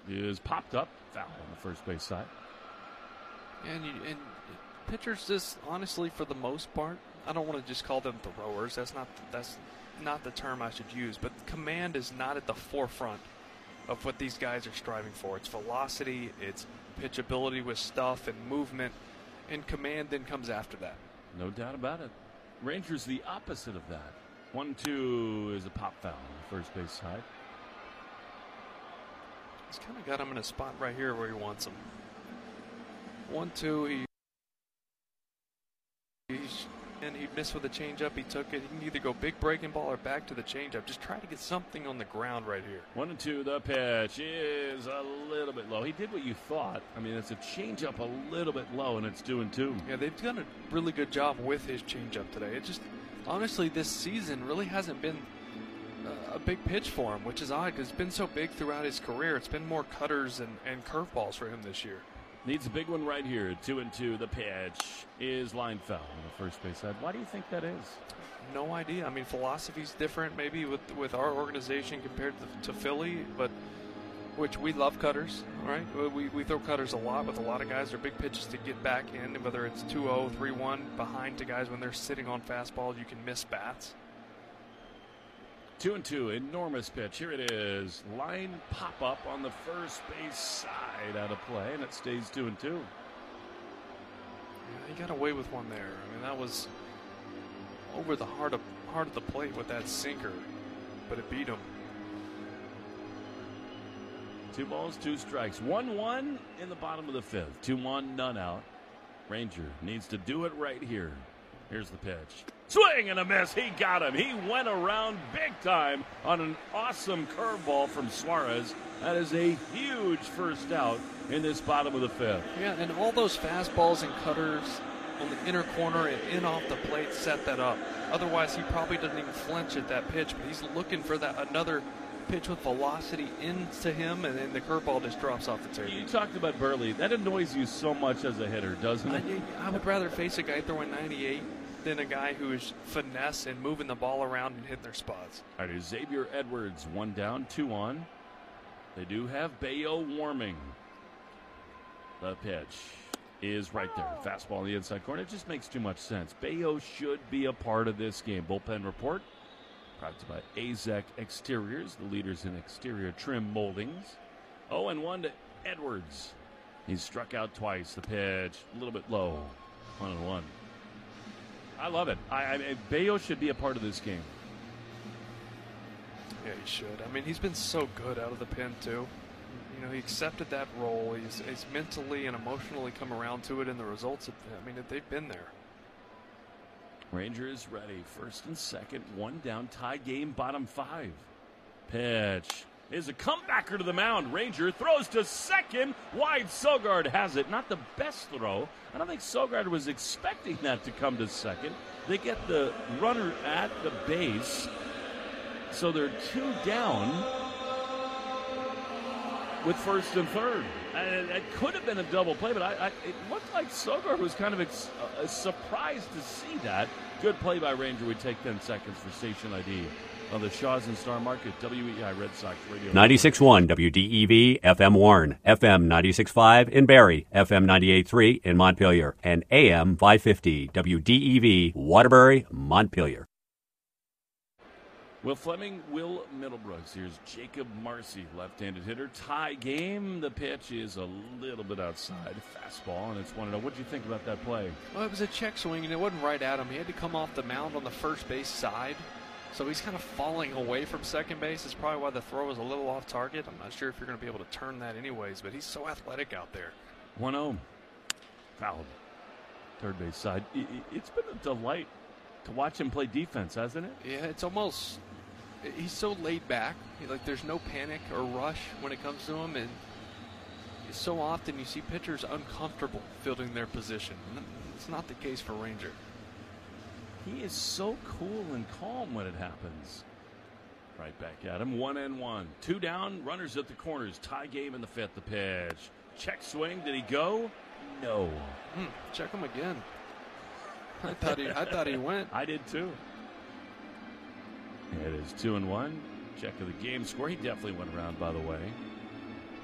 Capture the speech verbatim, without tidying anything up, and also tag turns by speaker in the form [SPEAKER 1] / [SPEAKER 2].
[SPEAKER 1] is popped up. Foul on the first base side.
[SPEAKER 2] And, you, and pitchers just, honestly, for the most part, I don't want to just call them throwers. That's not that's not the term I should use. But command is not at the forefront of what these guys are striving for. It's velocity, it's pitchability with stuff and movement, and command then comes after that.
[SPEAKER 1] No doubt about it. Rangers the opposite of that. one two is a pop foul on the first base side.
[SPEAKER 2] He's kind of got him in a spot right here where he wants him. one two, he he's and he missed with a changeup. He took it. He can either go big breaking ball or back to the changeup. Just try to get something on the ground right here.
[SPEAKER 1] One and two. The pitch is a little bit low. He did what you thought. I mean, it's a changeup a little bit low, and it's two and two.
[SPEAKER 2] Yeah, they've done a really good job with his changeup today. It just honestly, this season really hasn't been a big pitch for him, which is odd because it's been so big throughout his career. It's been more cutters and, and curveballs for him this year.
[SPEAKER 1] Needs a big one right here. Two and two. The pitch is line foul on the first base side. Why do you think that is?
[SPEAKER 2] No idea. I mean, philosophy's different maybe with with our organization compared to, to Philly, but which we love cutters, all right? We, we throw cutters a lot with a lot of guys. They're big pitches to get back in, whether it's two oh, three one behind to guys when they're sitting on fastballs. You can miss bats.
[SPEAKER 1] Two and two, enormous pitch. Here it is. Line pop up on the first base side out of play, and it stays two and two.
[SPEAKER 2] Yeah, he got away with one there. I mean, that was over the heart of heart of the plate with that sinker, but it beat him.
[SPEAKER 1] Two balls, two strikes. one one in the bottom of the fifth. two one, none out. Ranger needs to do it right here. Here's the pitch. Swing and a miss. He got him. He went around big time on an awesome curveball from Suarez. That is a huge first out in this bottom of the fifth.
[SPEAKER 2] Yeah, and all those fastballs and cutters on the inner corner and in off the plate set that up. Otherwise, he probably doesn't even flinch at that pitch, but he's looking for that another pitch with velocity into him, and then the curveball just drops off the table.
[SPEAKER 1] You talked about Burley. That annoys you so much as a hitter, doesn't it?
[SPEAKER 2] I, I would rather face a guy throwing ninety-eight than a guy who is finesse and moving the ball around and hitting their spots.
[SPEAKER 1] All right, Xavier Edwards, one down, two on. They do have Bayo warming. The pitch is right there. Fastball in the inside corner. It just makes too much sense. Bayo should be a part of this game. Bullpen report brought to you by A Z E C Exteriors, the leaders in exterior trim moldings. oh and one to Edwards. He's struck out twice. The pitch a little bit low. one and one. I love it. I, I Bayo should be a part of this game.
[SPEAKER 2] Yeah, he should. I mean, he's been so good out of the pen, too. You know, he accepted that role. He's, he's mentally and emotionally come around to it, and the results, have, I mean, they've been there.
[SPEAKER 1] Rangers ready. First and second. One down. Tie game. Bottom five. Pitch is a comebacker to the mound. Ranger throws to second. Wide. Sogard has it. Not the best throw. I don't think Sogard was expecting that to come to second. They get the runner at the base. So they're two down with first and third. And it could have been a double play, but I, I, it looked like Sogard was kind of ex, uh, surprised to see that. Good play by Ranger. We take ten seconds for station I D on the Shaw's and Star Market, W E I Red Sox Radio.
[SPEAKER 3] ninety-six point one W D E V, F M Warren, F M ninety-six point five in Barrie, F M ninety-eight point three in Montpelier, and A M five fifty W D E V, Waterbury, Montpelier.
[SPEAKER 1] Will Fleming, Will Middlebrooks. Here's Jacob Marcy, left-handed hitter. Tie game. The pitch is a little bit outside. Fastball, and it's one and oh. What did you think about that play?
[SPEAKER 2] Well, it was a check swing, and it wasn't right at him. He had to come off the mound on the first base side. So he's kind of falling away from second base. That's probably why the throw was a little off target. I'm not sure if you're going to be able to turn that anyways, but he's so athletic out there.
[SPEAKER 1] one oh. Fouled. Third base side. It's been a delight to watch him play defense, hasn't it?
[SPEAKER 2] Yeah, it's almost... He's so laid back. Like, there's no panic or rush when it comes to him, and so often you see pitchers uncomfortable fielding their position. It's not the case for Ranger.
[SPEAKER 1] He is so cool and calm when it happens. Right back at him. One and one. Two down. Runners at the corners. Tie game in the fifth. The pitch. Check swing. Did he go? No.
[SPEAKER 2] Hmm, check him again. I thought he. I thought he went.
[SPEAKER 1] I did too. It is two and one. Check of the game score. He definitely went around, by the way.